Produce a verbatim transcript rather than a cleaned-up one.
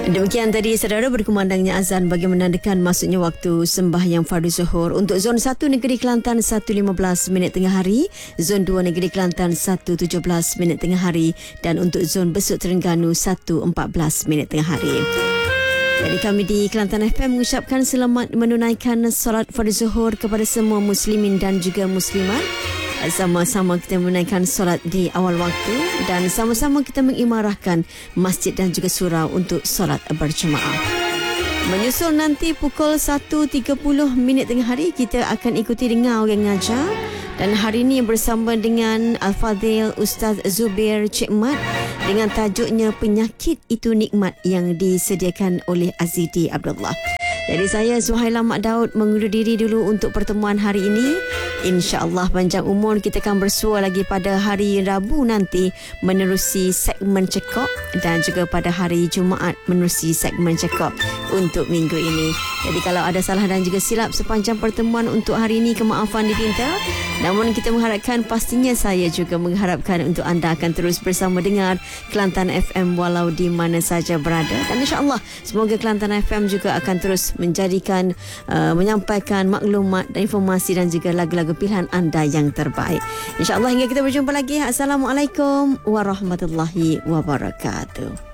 Demikian tadi saudara berkumandangnya azan bagi menandakan masuknya waktu sembahyang fardu zuhur. Untuk zon satu negeri Kelantan satu lima belas minit tengah hari, zon dua negeri Kelantan satu tujuh belas minit tengah hari dan untuk zon Besut Terengganu satu empat belas minit tengah hari. Jadi kami di Kelantan F M mengucapkan selamat menunaikan solat fardu zuhur kepada semua muslimin dan juga muslimat. Sama-sama kita menunaikan solat di awal waktu dan sama-sama kita mengimarahkan masjid dan juga surau untuk solat berjemaah. Menyusul nanti pukul satu tiga puluh minit tengah hari, kita akan ikuti dengar orang ngajar. Dan hari ini bersama dengan Al-Fadhil Ustaz Zubir Cik Mat dengan tajuknya Penyakit Itu Nikmat yang disediakan oleh Azidi Abdullah. Jadi saya Zuhaila Mak Daud mengundur diri dulu untuk pertemuan hari ini. InsyaAllah panjang umur kita akan bersua lagi pada hari Rabu nanti menerusi segmen Cekok dan juga pada hari Jumaat menerusi segmen Cekok untuk minggu ini. Jadi kalau ada salah dan juga silap sepanjang pertemuan untuk hari ini, kemaafan diminta. Namun kita mengharapkan, pastinya saya juga mengharapkan untuk anda akan terus bersama dengar Kelantan F M walau di mana saja berada. Dan insyaAllah semoga Kelantan F M juga akan terus menjadikan, uh, menyampaikan maklumat dan informasi dan juga lagu-lagu pilihan anda yang terbaik. InsyaAllah hingga kita berjumpa lagi. Assalamualaikum warahmatullahi wabarakatuh.